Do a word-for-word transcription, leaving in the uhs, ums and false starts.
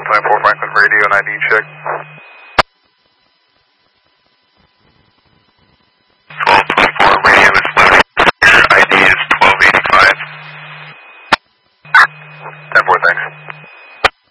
Delta nine four Franklin radio and I D check.